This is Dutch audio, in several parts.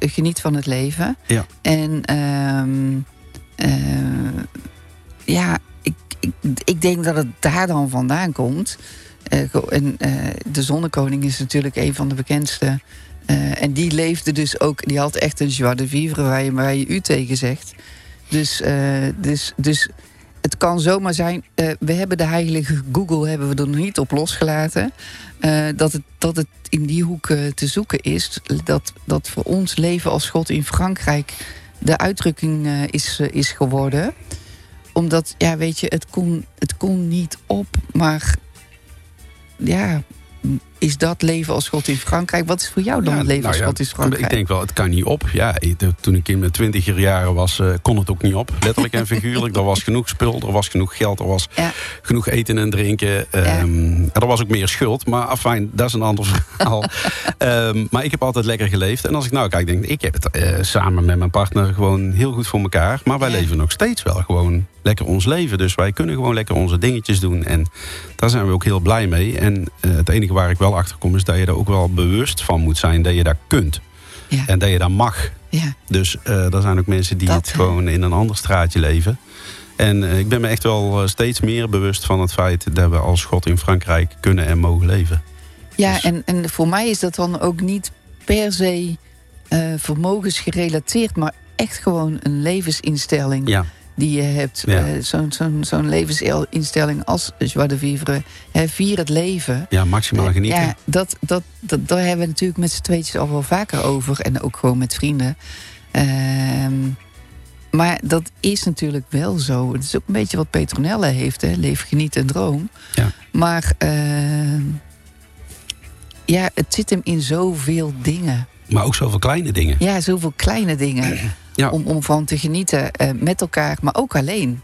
geniet van het leven. Ja. En ik denk dat het daar dan vandaan komt. De Zonnekoning is natuurlijk een van de bekendste. En die leefde dus ook, die had echt een joie de vivre waar je u tegen zegt. Dus het kan zomaar zijn, we hebben de heilige Google hebben we er nog niet op losgelaten. Dat het in die hoek te zoeken is. Dat voor ons leven als God in Frankrijk de uitdrukking is geworden. Omdat, ja, weet je, het kon niet op, maar ja, is dat leven als God in Frankrijk? Wat is voor jou dan het leven als God in Frankrijk? Ik denk wel, het kan niet op. Ja, toen ik in mijn 20 jaren was, kon het ook niet op. Letterlijk en figuurlijk. Er was genoeg spul, er was genoeg geld, er was genoeg eten en drinken. Er was ook meer schuld. Maar afijn, dat is een ander verhaal. Maar ik heb altijd lekker geleefd. En als ik nou kijk, denk ik heb het samen met mijn partner gewoon heel goed voor elkaar. Maar wij leven nog steeds wel gewoon lekker ons leven. Dus wij kunnen gewoon lekker onze dingetjes doen. En daar zijn we ook heel blij mee. En het enige waar ik wel achter kom is dat je er ook wel bewust van moet zijn dat je dat kunt. Ja. En dat je dat mag. Ja. Dus er zijn ook mensen die het gewoon in een ander straatje leven. En ik ben me echt wel steeds meer bewust van het feit dat we als God in Frankrijk kunnen en mogen leven. Ja, dus. En voor mij is dat dan ook niet per se vermogensgerelateerd, maar echt gewoon een levensinstelling. Ja. Die je hebt, zo'n levensinstelling als joie de vivre. Vier het leven. Ja, maximaal genieten. Ja, daar hebben we natuurlijk met z'n tweetjes al wel vaker over. En ook gewoon met vrienden. Maar dat is natuurlijk wel zo. Het is ook een beetje wat Petronelle heeft. Hè? Leef, geniet en droom. Ja. Maar het zit hem in zoveel dingen. Maar ook zoveel kleine dingen. Ja, zoveel kleine dingen. Ja. Om van te genieten met elkaar, maar ook alleen.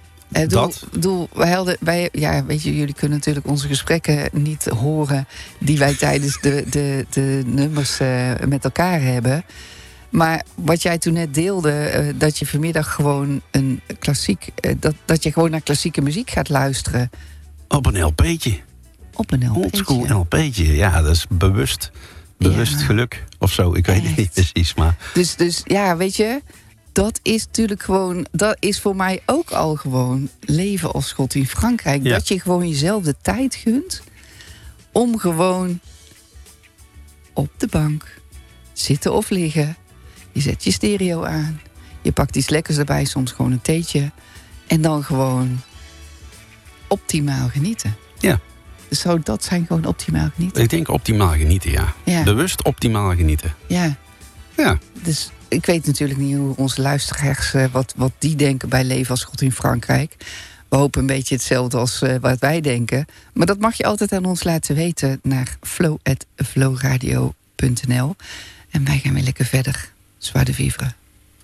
Weet je, jullie kunnen natuurlijk onze gesprekken niet horen die wij tijdens de nummers met elkaar hebben. Maar wat jij toen net deelde, dat je vanmiddag gewoon een klassiek, dat je gewoon naar klassieke muziek gaat luisteren. Op een LP'tje. Op een LP'tje. Oldschool LP'tje, ja, dat is bewust geluk of zo. Ik weet het niet precies, maar. Dus ja, weet je, dat is natuurlijk gewoon, dat is voor mij ook al gewoon leven als God in Frankrijk. Ja. Dat je gewoon jezelf de tijd gunt om gewoon op de bank zitten of liggen. Je zet je stereo aan. Je pakt iets lekkers erbij, soms gewoon een theetje. En dan gewoon optimaal genieten. Ja. Zou dat zijn, gewoon optimaal genieten? Ik denk optimaal genieten, ja. Bewust optimaal genieten. Ja. Dus ik weet natuurlijk niet hoe onze luisteraars, wat die denken bij leven als God in Frankrijk. We hopen een beetje hetzelfde als wat wij denken. Maar dat mag je altijd aan ons laten weten naar flow@flowradio.nl. En wij gaan weer lekker verder. Joie de vivre.